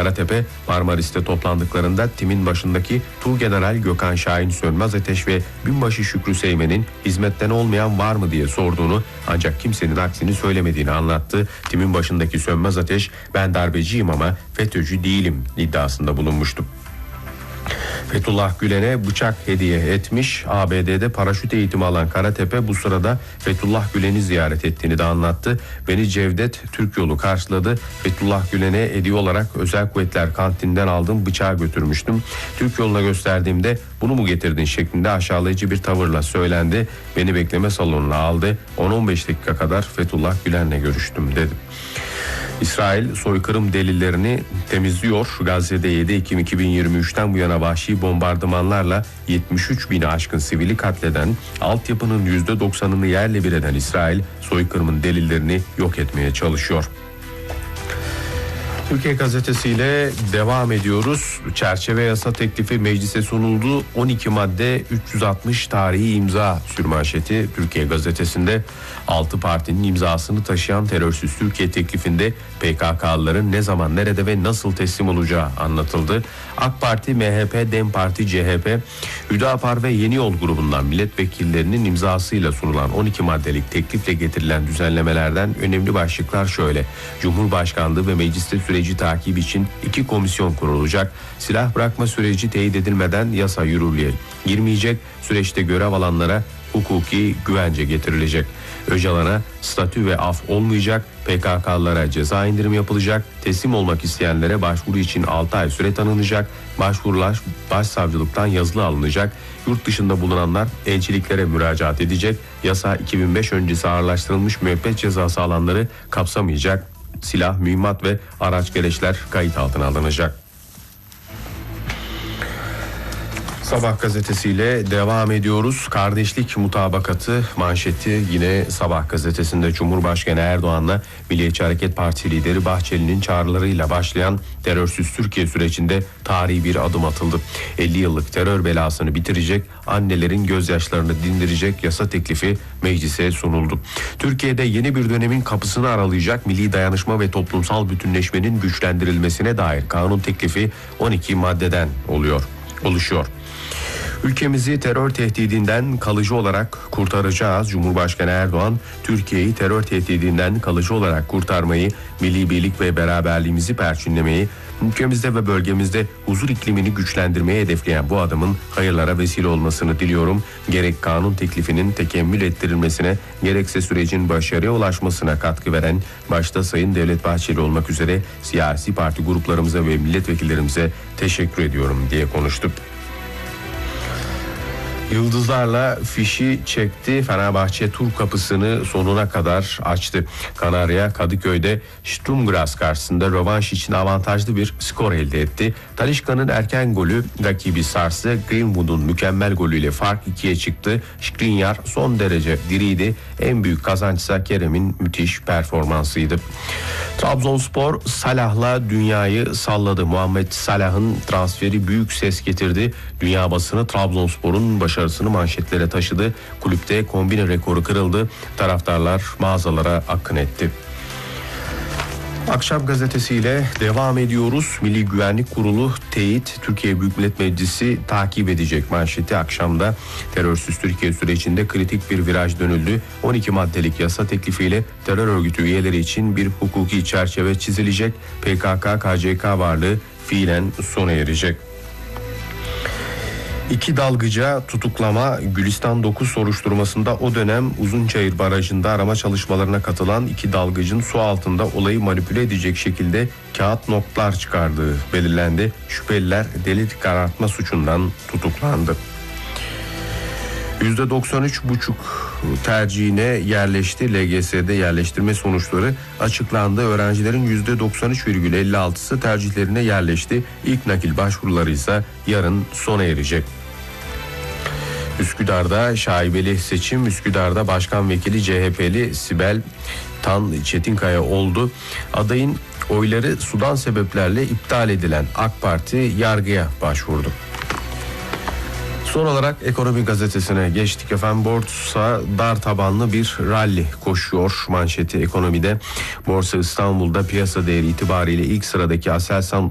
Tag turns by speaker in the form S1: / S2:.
S1: Karatepe, Marmaris'te toplandıklarında timin başındaki Tuğgeneral Gökhan Şahin Sönmez-Ateş ve binbaşı Şükrü Seymen'in hizmetten olmayan var mı diye sorduğunu, ancak kimsenin aksini söylemediğini anlattı. Timin başındaki Sönmez-Ateş, ben darbeciyim ama FETÖ'cü değilim iddiasında bulunmuştu. Fethullah Gülen'e bıçak hediye etmiş. ABD'de paraşüt eğitimi alan Karatepe bu sırada Fethullah Gülen'i ziyaret ettiğini de anlattı. Beni Cevdet Türkyolu karşıladı. Fethullah Gülen'e hediye olarak Özel Kuvvetler kantinden aldığım bıçağı götürmüştüm. Türkyolu'na gösterdiğimde bunu mu getirdin şeklinde aşağılayıcı bir tavırla söylendi. Beni bekleme salonuna aldı. 10-15 dakika kadar Fethullah Gülen'le görüştüm dedi. İsrail soykırım delillerini temizliyor. Gazze'de 7 Ekim 2023'ten bu yana vahşi bombardımanlarla 73 bini aşkın sivili katleden, altyapının %90'ını yerle bir eden İsrail soykırımın delillerini yok etmeye çalışıyor. Türkiye Gazetesi'yle devam ediyoruz. Çerçeve yasa teklifi meclise sunuldu. 12 madde 360 tarihi imza sürmanşeti Türkiye Gazetesi'nde. 6 partinin imzasını taşıyan terörsüz Türkiye teklifinde PKK'lıların ne zaman, nerede ve nasıl teslim olacağı anlatıldı. AK Parti, MHP, DEM Parti, CHP, Hüdapar ve Yeni Yol grubundan milletvekillerinin imzasıyla sunulan 12 maddelik teklifle getirilen düzenlemelerden önemli başlıklar şöyle. Cumhurbaşkanlığı ve mecliste süreci takip için 2 komisyon kurulacak. Silah bırakma süreci teyit edilmeden yasa yürürlüğe girmeyecek. Süreçte görev alanlara hukuki güvence getirilecek. Öcalan'a statü ve af olmayacak. PKK'lara ceza indirimi yapılacak. Teslim olmak isteyenlere başvuru için 6 ay süre tanınacak. Başvurular başsavcılıktan yazılı alınacak. Yurt dışında bulunanlar elçiliklere müracaat edecek. Yasa 2005 öncesi ağırlaştırılmış müebbet cezası alanları kapsamayacak. Silah, mühimmat ve araç gereçler kayıt altına alınacak. Sabah gazetesiyle devam ediyoruz. Kardeşlik mutabakatı manşeti yine Sabah gazetesinde. Cumhurbaşkanı Erdoğan'la Milliyetçi Hareket Partisi lideri Bahçeli'nin çağrılarıyla başlayan terörsüz Türkiye sürecinde tarihi bir adım atıldı. 50 yıllık terör belasını bitirecek, annelerin gözyaşlarını dindirecek yasa teklifi meclise sunuldu. Türkiye'de yeni bir dönemin kapısını aralayacak milli dayanışma ve toplumsal bütünleşmenin güçlendirilmesine dair kanun teklifi 12 maddeden oluşuyor. Ülkemizi terör tehdidinden kalıcı olarak kurtaracağız. Cumhurbaşkanı Erdoğan, Türkiye'yi terör tehdidinden kalıcı olarak kurtarmayı, milli birlik ve beraberliğimizi perçinlemeyi, ülkemizde ve bölgemizde huzur iklimini güçlendirmeye hedefleyen bu adımın hayırlara vesile olmasını diliyorum. Gerek kanun teklifinin tekemmül ettirilmesine, gerekse sürecin başarıya ulaşmasına katkı veren başta Sayın Devlet Bahçeli olmak üzere siyasi parti gruplarımıza ve milletvekillerimize teşekkür ediyorum diye konuştu. Yıldızlarla fişi çekti. Fenerbahçe tur kapısını sonuna kadar açtı. Kanarya Kadıköy'de Sturm Graz karşısında rövanş için avantajlı bir skor elde etti. Talisca'nın erken golü rakibi sarstı. Greenwood'un mükemmel golüyle fark 2'ye çıktı. Skriniar son derece diriydi. En büyük kazançsa Kerem'in müthiş performansıydı. Trabzonspor Salah'la dünyayı salladı. Muhammed Salah'ın transferi büyük ses getirdi. Dünya basını Trabzonspor'un başarısını manşetlere taşıdı. Kulüpte kombine rekoru kırıldı. Taraftarlar mağazalara akın etti. Akşam gazetesiyle devam ediyoruz. Milli Güvenlik Kurulu teyit, Türkiye Büyük Millet Meclisi takip edecek manşeti akşamda. Terörsüz Türkiye sürecinde kritik bir viraj dönüldü. 12 maddelik yasa teklifiyle terör örgütü üyeleri için bir hukuki çerçeve çizilecek. PKK-KCK varlığı fiilen sona erecek. 2 dalgıca tutuklama. Gülistan 9 soruşturmasında o dönem Uzunçayır Barajı'nda arama çalışmalarına katılan 2 dalgıcın su altında olayı manipüle edecek şekilde kağıt notlar çıkardığı belirlendi. Şüpheliler delil karartma suçundan tutuklandı. %93,5 tercihine yerleşti. LGS'de yerleştirme sonuçları açıklandı. Öğrencilerin %93,56'sı tercihlerine yerleşti. İlk nakil başvuruları ise yarın sona erecek. Üsküdar'da şaibeli seçim. Üsküdar'da başkan vekili CHP'li Sibel Tan Çetinkaya oldu. Adayın oyları sudan sebeplerle iptal edilen AK Parti yargıya başvurdu. Son olarak Ekonomi Gazetesi'ne geçtik efendim. Borsa dar tabanlı bir rally koşuyor manşeti Ekonomi'de. Borsa İstanbul'da piyasa değeri itibariyle ilk sıradaki Aselsan